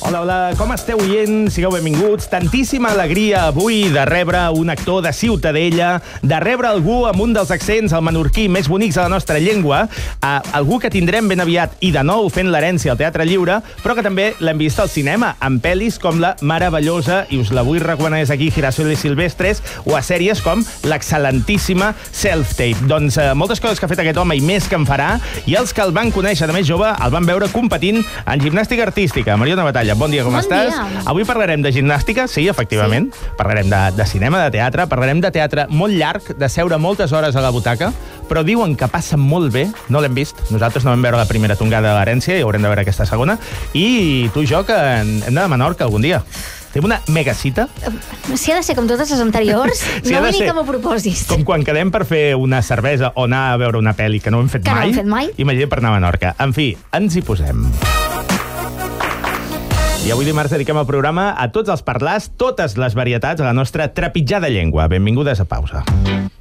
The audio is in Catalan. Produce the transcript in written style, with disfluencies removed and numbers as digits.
Hola, hola, com esteu oient? Sigueu benvinguts. Tantíssima alegria avui de rebre un actor de Ciutadella, de rebre algú amb un dels accents al menorquí més bonics de la nostra llengua, algú que tindrem ben aviat i de nou fent l'herència al Teatre Lliure, però que també l'hem vist al cinema, en pel·lis com la meravellosa, i us la vull recomanar des aquí, Girasoles Silvestres, o a sèries com l'excel·lentíssima Self-Tape. Doncs moltes coses que ha fet aquest home i més que en farà, i els que el van conèixer de més jove el van veure competint en gimnàstica artística. Mariona Batalla, bon dia, com estàs? Dia. Avui parlarem de gimnàstica, sí, efectivament. Sí. Parlarem de cinema, de teatre, parlarem de teatre molt llarg, de seure moltes hores a la butaca, però diuen que passa molt bé, no l'hem vist. Nosaltres no vam veure la primera tongada de l'herència i haurem de veure aquesta segona. I tu i jo, que hem d'anar a Menorca algun dia. Tenim una megacita. Si ha de ser com totes les anteriors, Si ha no de vull ni ser que m'ho proposis. com quan quedem per fer una cervesa o anar a veure una pel·li que no hem fet Que no mai. hem fet mai. Imagina't per anar a Menorca. En fi, ens hi posem. I avui dimarts dediquem el programa a tots els parlars, totes les varietats de la nostra trepitjada llengua. Benvingudes a Pausa.